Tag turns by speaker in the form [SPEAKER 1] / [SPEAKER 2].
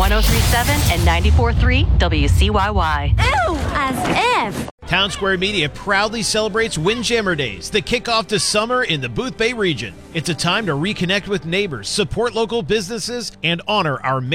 [SPEAKER 1] 1037 and 94.3 WCYY.
[SPEAKER 2] Ew, as if.
[SPEAKER 3] Town Square Media proudly celebrates Windjammer Days, the kickoff to summer in the Boothbay region. It's a time to reconnect with neighbors, support local businesses, and honor our